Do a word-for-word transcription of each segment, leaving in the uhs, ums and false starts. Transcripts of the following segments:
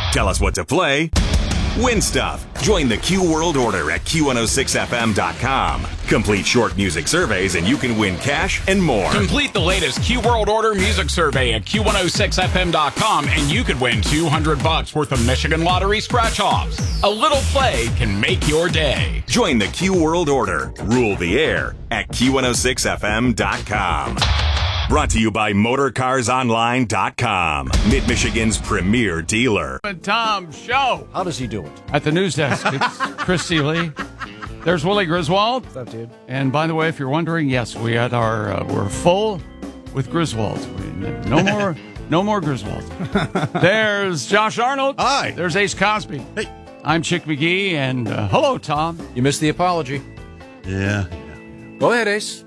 Tell us what to play. Win stuff. Join the Q World Order at Q one oh six F M dot com. Complete short music surveys and you can win cash and more. Complete the latest Q World Order music survey at Q one oh six F M dot com and you could win two hundred bucks worth of Michigan Lottery scratch-offs. A little play can make your day. Join the Q World Order. Rule the air at Q one oh six F M dot com. Brought to you by Motor Cars Online dot com, Mid-Michigan's premier dealer. Tom Show. How does he do it? At the news desk, it's Chris Seeley. There's Willie Griswold. What's up, dude? And by the way, if you're wondering, yes, we had our uh, we're full with Griswolds. We, no more, no more Griswolds. There's Josh Arnold. Hi. There's Ace Cosby. Hey. I'm Chick McGee, and uh, hello, Tom. You missed the apology. Yeah. Go ahead, Ace.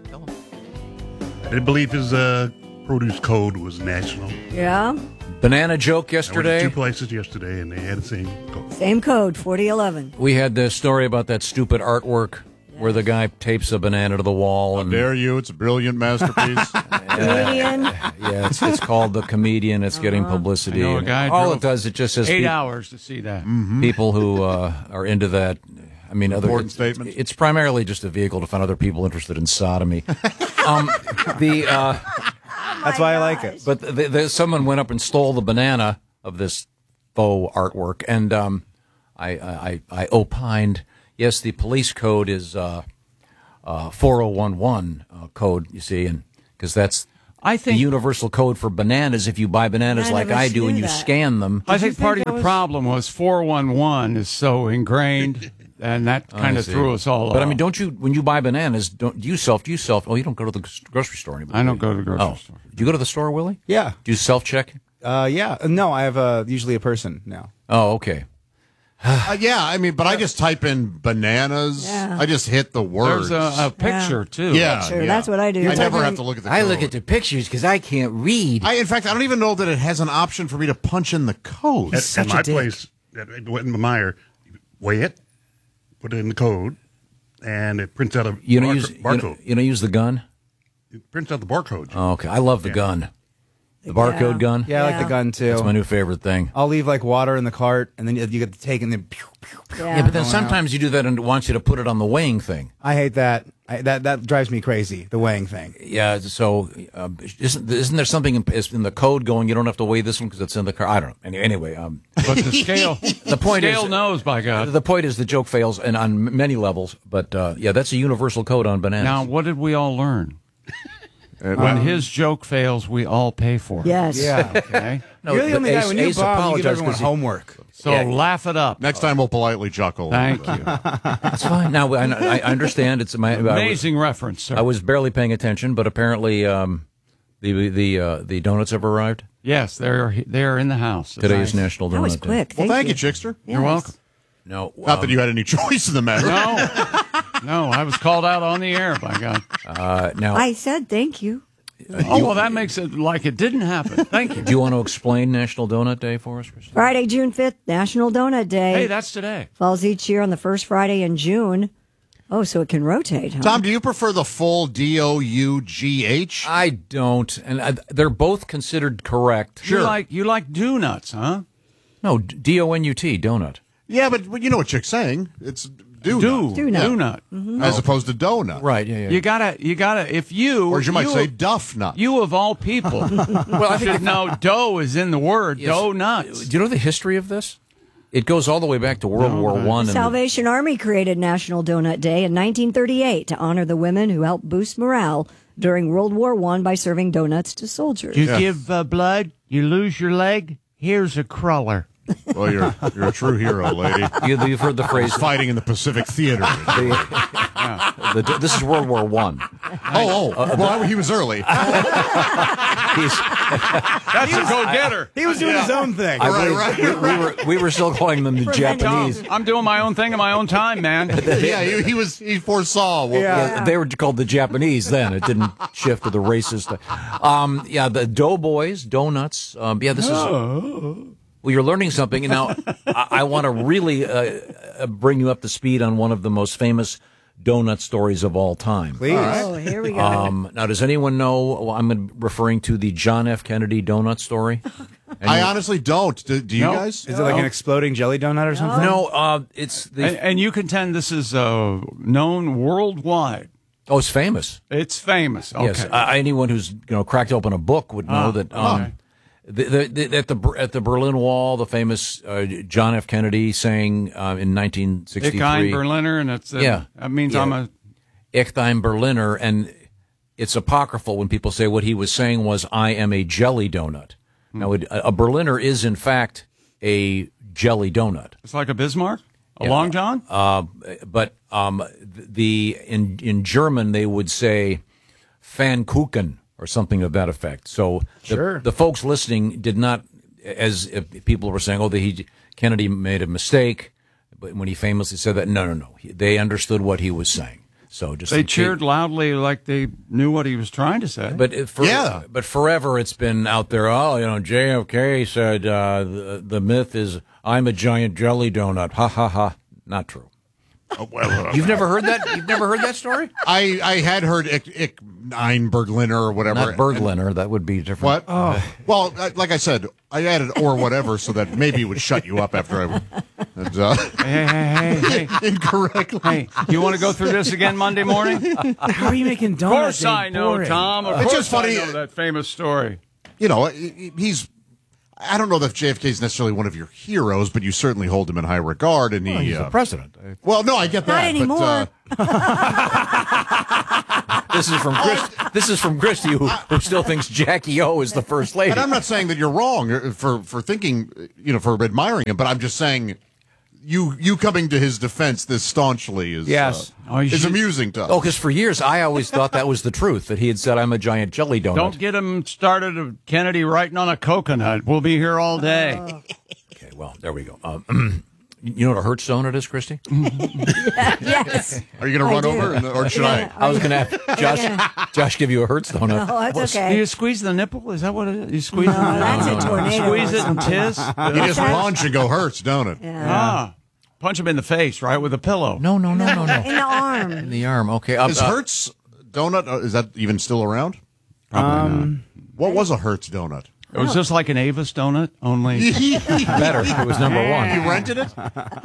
I didn't believe his uh, produce code was national. Yeah. Banana joke I went to yesterday. two places yesterday, and they had the same code. Same code, forty eleven. We had the story about that stupid artwork where the guy tapes a banana to the wall. And, Dare you? It's a brilliant masterpiece. Comedian. yeah, it's, it's called The Comedian. It's getting publicity. I know a guy All drove it does, it just says Eight peop- hours to see that. people who uh, are into that. I mean, other Important it's, statements. It's primarily just a vehicle to find other people interested in sodomy. um, the uh, That's why I like it. But the, the, someone went up and stole the banana of this faux artwork, and um, I, I, I opined, yes, the police code is uh, uh, four oh one one uh, code, you see, and because that's I the think universal code for bananas. If you buy bananas I like never I do knew and you that. scan them, I Did you think part think of that your was- problem was four one one is so ingrained, and that kind I of see. threw us all off. But I mean, don't you when you buy bananas? Don't do you self? Do you self? Oh, you don't go to the grocery store anymore. I don't go to the grocery Oh, store. do you go to the store, Willie? Yeah. Do you self check? Uh, yeah. No, I have uh, usually a person now. Oh, okay. uh, yeah, I mean, but I just type in bananas. Yeah. I just hit the words. There's a, a picture too. yeah, Picture, yeah. that's what I do. I You never type have in- to look at the I code. look at the pictures because I can't read. I, in fact, I don't even know that it has an option for me to punch in the code. At, such at a my dick. place, at Witten Meyer, weigh it, put it in the code, and it prints out a you don't bar- use you barcode. don't, you don't use the gun. It prints out the barcode. Oh, okay, I love the Yeah. gun. The barcode gun. Yeah, I like Yeah. the gun too. That's my new favorite thing. I'll leave like water in the cart, and then you you get to take, and then pew, pew, pew. Yeah. Yeah, but then Going sometimes you do that and it wants you to put it on the weighing thing. I hate that. I, that that drives me crazy. The weighing thing. Yeah, so uh, isn't isn't there something in, is in the code going? You don't have to weigh this one because it's in the car. I don't know. Any- Anyway, um, But the scale, the point scale is, knows, by God. the point is the joke fails and on m- many levels. But uh, yeah, that's a universal code on bananas. Now, what did we all learn? When his joke fails, we all pay for it. Yes. Yeah. Okay. No, You're the but only guy Ace- when you Ace bomb, you give apologized everyone 'cause he- homework. So Yeah. laugh it up. Next time we'll politely chuckle. Thank you. That's fine. Now I, I understand. It's my I was, Amazing reference, sir. I was barely paying attention, but apparently um, the the uh, the donuts have arrived. Yes, they're they're in the house. Today Nice. is National Donut That was Day. quick. Well, thank you, Chickster. You're Yes. welcome. No, Not that um, you had any choice in the matter. No, no, I was called out on the air. By God. uh, now I said thank you. Oh well, that makes it like it didn't happen. Thank you. do you want to explain National Donut Day for us, Christine? Friday, June fifth, National Donut Day. Hey, that's today. Falls each year on the first Friday in June. Oh, so it can rotate, huh? Tom, do you prefer the full D O U G H? I don't, and I, they're both considered correct. You like you like do nuts, huh? No, D O N U T, donut. Yeah, but, but you know what Chick's saying. It's do. Do Do nut. do nut. As opposed to donut. Right? Yeah, yeah. You gotta you gotta if you Or as you might say, of- duff nut. you of all people. well, I should know dough is in the word. Yes. Dough nuts. Do you know the history of this? It goes all the way back to World No, War but- One. and the- Salvation Army created National Donut Day in nineteen thirty-eight to honor the women who helped boost morale during World War One by serving donuts to soldiers. You give uh, blood, you lose your leg. Here's a cruller. Well, you're you're a true hero, lady. You, you've heard the phrase. Fighting in the Pacific Theater. the, the, this is World War One. Oh, oh. Well, he was early. He's, That's a go-getter. He was doing his own thing. I Right, believe right, we, we were we were still calling them the Preventing- Japanese. I'm doing my own thing in my own time, man. Yeah, he, he was. He foresaw. What, Yeah. Yeah, they were called the Japanese then. It didn't shift to the racist. Um, yeah, the Doughboys, donuts. Um, yeah, this is. Well, you're learning something. Now, I, I want to really uh, uh, bring you up to speed on one of the most famous donut stories of all time. Please. Oh, here we go. Um, now, does anyone know? Well, I'm referring to the John F. Kennedy donut story. I honestly don't. Do, do you No. guys? Is it like an exploding jelly donut or something? No, uh, it's the. And, and you contend this is uh, known worldwide. Oh, it's famous. It's famous. Okay. Yes, uh, anyone who's you know cracked open a book would know Oh, that. Um, okay. the, the, the, at the at the Berlin Wall, the famous uh, John F. Kennedy saying uh, in nineteen Ich sixty-three, ein Berliner, and it's uh, Yeah. that means Yeah. I'm a "Ich ein Berliner," and it's apocryphal when people say what he was saying was, "I am a jelly donut." Hmm. Now, it, a Berliner is in fact a jelly donut. it's like a Bismarck, a Yeah. Long John. Uh, but um, the in in German they would say Pfannkuchen or something of that effect. So the, Sure. the folks listening did not, as if people were saying, "Oh, that he Kennedy made a mistake," but when he famously said that, no, no, no, he, they understood what he was saying. So just They in case- cheered loudly like they knew what he was trying to say. But it- for, Yeah. but forever it's been out there. Oh, you know, J F K said uh, the the myth is I'm a giant jelly donut. Ha ha ha. Not true. Oh, well, uh, You've never heard that? You've never heard that story? I, I had heard ich, ich ein Berliner or whatever. Not Bergliner. That would be different. What? Oh. Well, uh, like I said, I added or whatever so that maybe it would shut you up after I and, uh, hey, hey, hey, hey, incorrectly. hey! You want to go through this again Monday morning? Of How are you making donuts? course I know, boring? Tom. Of It's course just funny- I know that famous story. You know, he- he's. I don't know that J F K is necessarily one of your heroes, but you certainly hold him in high regard. And he, He's uh, the president. well, no, I get Not that. anymore. But, uh, This is from Chris, this is from Christy, who, who still thinks Jackie O is the first lady. and I'm not saying that you're wrong for for thinking, you know, for admiring him, but I'm just saying. You you coming to his defense this staunchly is Yes. uh, Oh, you is should- amusing to us. Oh, because for years I always thought that was the truth, that he had said I'm a giant jelly donut. Don't get him started of Kennedy writing on a coconut. We'll be here all day. Okay, well, there we go. Um, you know what a Hertz donut is, Christy? Yes. Are you going to I run do. over, and- or should Yeah. I? I was going to have Josh, Josh give you a Hertz donut. Oh, that's Do okay. you squeeze the nipple? Is that what it is? You squeeze No, the nipple? that's a tornado Squeeze or it and something. tiss? You just punch and go hurts, don't it? Ah. Punch him in the face, right, with a pillow. No, no, no, no, no. In the arm. In the arm. Okay. Uh, Is uh, Hertz donut? Uh, is that even still around? Um, What was a Hertz donut? It was just like an Avis donut, only better. It was number one. You rented it?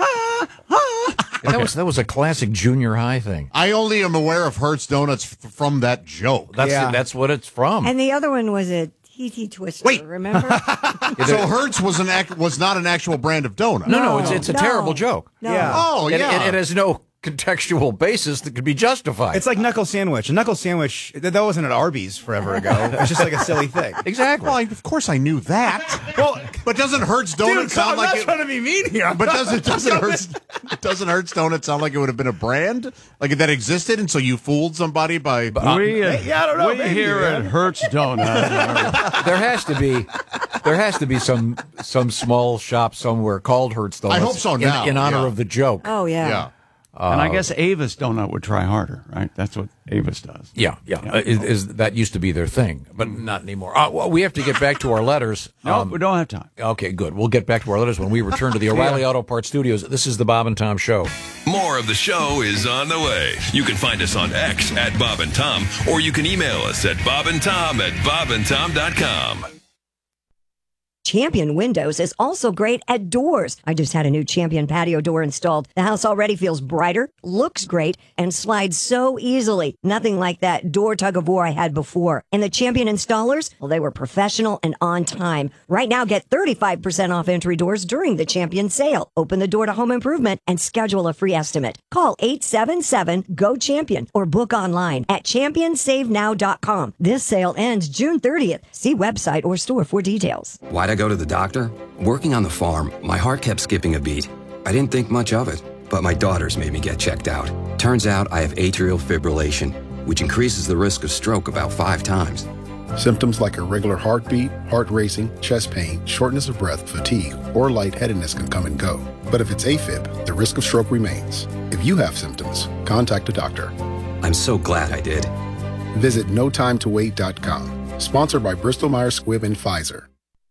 That was that was a classic junior high thing. I only am aware of Hertz donuts f- from that joke. That's Yeah. that's what it's from. And the other one was a T T Twister. Wait. Remember? So Hertz was an ac- was not an actual brand of donut. no, no, it's it's a No. terrible joke. No. Yeah. Oh It, yeah. it, it has no contextual basis that could be justified. it's like knuckle sandwich. A knuckle sandwich that, that wasn't at Arby's forever ago. It's just like a silly thing. exactly. Well, I, of course I knew that. Well, but doesn't Hertz donut Dude, sound I'm like not it? trying to be mean here. But doesn't doesn't Hertz doesn't Hertz donut sound like it would have been a brand like that existed, and so you fooled somebody by? we, uh, yeah, I don't know, we maybe, here yeah. at Hertz Donut. there has to be there has to be some some small shop somewhere called Hertz Donuts. I hope so in- now, in, honor yeah. of the joke. Oh, yeah. yeah. and I guess Avis Donut would try harder, right? That's what Avis does. Yeah, yeah. Uh, is, is that used to be their thing, but not anymore. Uh, well, we have to get back to our letters. No, Um, we don't have time. Okay, good. We'll get back to our letters when we return to the O'Reilly Auto Parts Studios. This is the Bob and Tom Show. More of the show is on the way. You can find us on X at Bob and Tom, or you can email us at bob and tom at bob and tom dot com. Champion Windows is also great at doors. I just had a new Champion patio door installed. The house already feels brighter, looks great, and slides so easily. Nothing like that door tug of war I had before. And the Champion installers, well, they were professional and on time. Right now, get thirty-five percent off entry doors during the Champion sale. Open the door to home improvement and schedule a free estimate. Call eight seven seven, G O CHAMPION or book online at champion save now dot com. This sale ends June thirtieth. See website or store for details. Why'd I go to the doctor? Working on the farm, my heart kept skipping a beat. I didn't think much of it, but my daughters made me get checked out. Turns out I have atrial fibrillation, which increases the risk of stroke about five times. Symptoms like irregular heartbeat, heart racing, chest pain, shortness of breath, fatigue, or lightheadedness can come and go. But if it's AFib, the risk of stroke remains. If you have symptoms, contact a doctor. I'm so glad I did. Visit no time to wait dot com. Sponsored by Bristol Myers Squibb and Pfizer.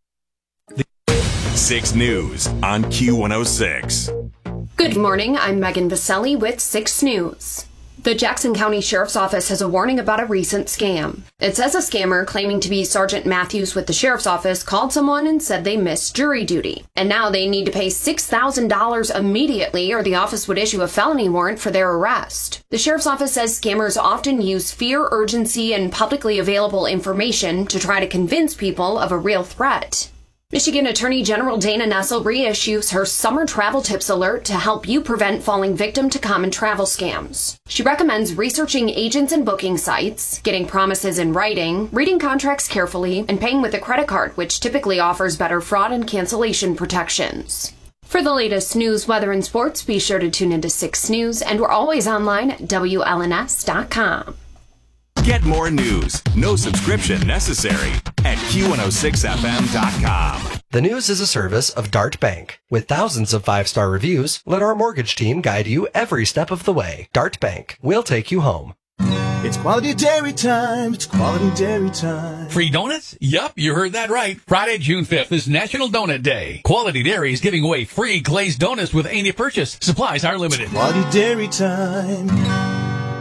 six News on Q one oh six. Good morning, I'm Megan Vaselli with six News. The Jackson County Sheriff's Office has a warning about a recent scam. It says a scammer claiming to be Sergeant Matthews with the Sheriff's Office called someone and said they missed jury duty. And now they need to pay six thousand dollars immediately or the office would issue a felony warrant for their arrest. The Sheriff's Office says scammers often use fear, urgency, and publicly available information to try to convince people of a real threat. Michigan Attorney General Dana Nessel reissues her Summer Travel Tips Alert to help you prevent falling victim to common travel scams. She recommends researching agents and booking sites, getting promises in writing, reading contracts carefully, and paying with a credit card, which typically offers better fraud and cancellation protections. For the latest news, weather, and sports, be sure to tune into six News, and we're always online at W L N S dot com. Get more news, no subscription necessary, at Q one oh six F M dot com. The News is a service of Dart Bank. With thousands of five-star reviews, let our mortgage team guide you every step of the way. Dart Bank. We'll take you home. It's quality dairy time. It's quality dairy time. Free donuts? Yup, you heard that right. Friday, June fifth is National Donut Day. Quality Dairy is giving away free glazed donuts with any purchase. Supplies are limited. It's quality dairy time.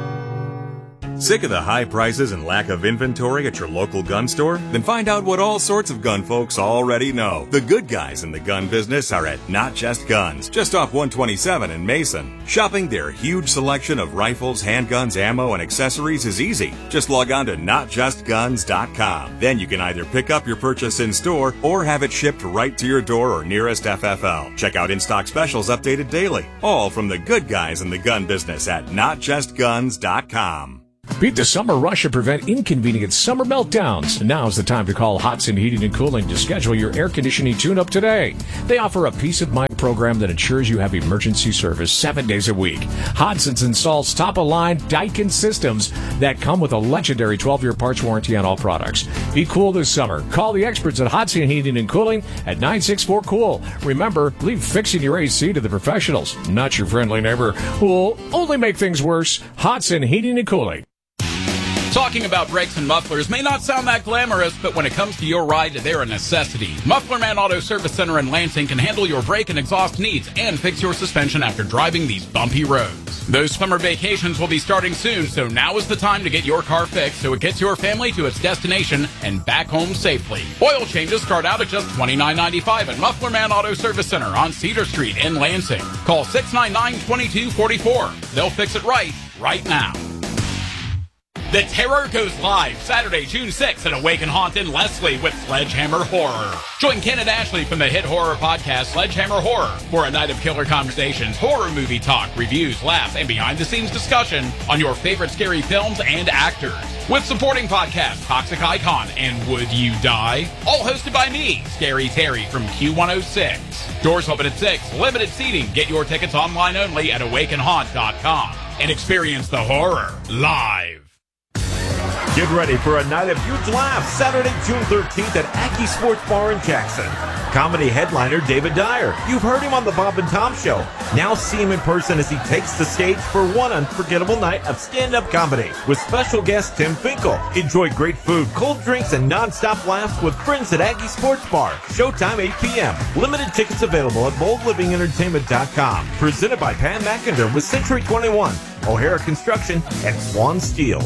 Sick of the high prices and lack of inventory at your local gun store? Then find out what all sorts of gun folks already know. The good guys in the gun business are at Not Just Guns, just off one twenty-seven in Mason. Shopping their huge selection of rifles, handguns, ammo, and accessories is easy. Just log on to not just guns dot com. Then you can either pick up your purchase in store or have it shipped right to your door or nearest F F L. Check out in-stock specials updated daily. All from the good guys in the gun business at not just guns dot com. Beat the summer rush and prevent inconvenient summer meltdowns. Now's the time to call Hodson Heating and Cooling to schedule your air conditioning tune-up today. They offer a peace of mind program that ensures you have emergency service seven days a week. Hodson's installs top-of-line Daikin systems that come with a legendary twelve-year parts warranty on all products. Be cool this summer. Call the experts at Hodson Heating and Cooling at nine six four cool. Remember, leave fixing your A C to the professionals, not your friendly neighbor who will only make things worse. Hodson Heating and Cooling. Talking about brakes and mufflers may not sound that glamorous, but when it comes to your ride, they're a necessity. Muffler Man Auto Service Center in Lansing can handle your brake and exhaust needs and fix your suspension after driving these bumpy roads. Those summer vacations will be starting soon, so now is the time to get your car fixed so it gets your family to its destination and back home safely. Oil changes start out at just twenty-nine ninety-five at Muffler Man Auto Service Center on Cedar Street in Lansing. Call six nine nine, two two four four. They'll fix it right, right now. The Terror goes live Saturday, June sixth at Awaken Haunt in Leslie with Sledgehammer Horror. Join Ken and Ashley from the hit horror podcast Sledgehammer Horror for a night of killer conversations, horror movie talk, reviews, laughs, and behind-the-scenes discussion on your favorite scary films and actors. With supporting podcasts Toxic Icon and Would You Die? All hosted by me, Scary Terry from Q one oh six. Doors open at six, limited seating. Get your tickets online only at awaken haunt dot com and experience the horror live. Get ready for a night of huge laughs Saturday, June thirteenth at Aki Sports Bar in Jackson. Comedy headliner David Dyer. You've heard him on the Bob and Tom Show. Now see him in person as he takes the stage for one unforgettable night of stand-up comedy with special guest Tim Finkel. Enjoy great food, cold drinks, and non-stop laughs with friends at Aggie Sports Bar. Showtime eight p.m. Limited tickets available at bold living entertainment dot com. Presented by Pam McInder with Century twenty-one, O'Hara Construction, and Swan Steel.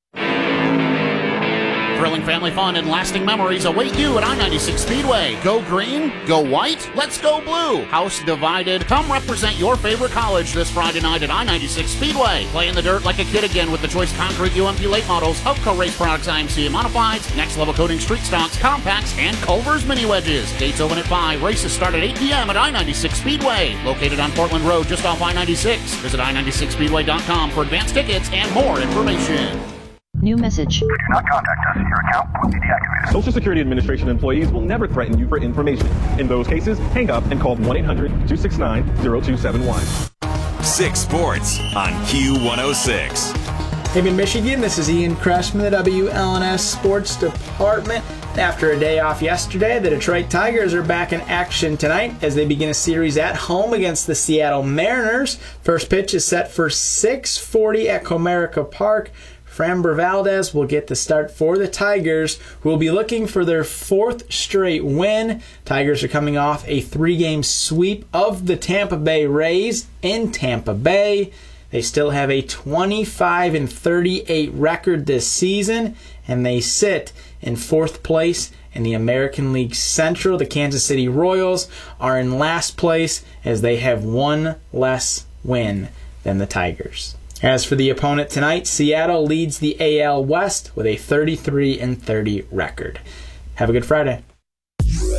Thrilling family fun and lasting memories await you at I ninety-six Speedway. Go green, go white, let's go blue. House divided. Come represent your favorite college this Friday night at I ninety-six Speedway. Play in the dirt like a kid again with the choice concrete U M P late models, Upco Race Products I M C Modifieds, Next Level Coating Street Stocks, Compacts, and Culver's Mini Wedges. Gates open at five. Races start at eight p.m. at I ninety-six Speedway. Located on Portland Road just off I ninety-six. Visit I ninety-six speedway dot com for advanced tickets and more information. New message. Do not contact us. Your account will be deactivated. Social Security Administration employees will never threaten you for information. In those cases, hang up and call one eight hundred, two six nine, zero two seven one. Six Sports on Q one oh six. Hey, Michigan, this is Ian Kress from the W L N S Sports Department. After a day off yesterday, the Detroit Tigers are back in action tonight as they begin a series at home against the Seattle Mariners. First pitch is set for six forty at Comerica Park. Framber Valdez will get the start for the Tigers, who will be looking for their fourth straight win. Tigers are coming off a three-game sweep of the Tampa Bay Rays in Tampa Bay. They still have a twenty-five and thirty-eight record this season, and they sit in fourth place in the American League Central. The Kansas City Royals are in last place as they have one less win than the Tigers. As for the opponent tonight, Seattle leads the A L West with a thirty-three and thirty record. Have a good Friday.